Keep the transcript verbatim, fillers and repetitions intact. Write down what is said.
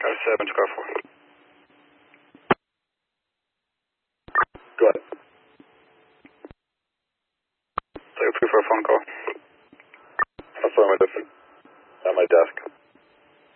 five seven to car four. Go ahead. So you prefer a phone call? Affirmative. At my desk.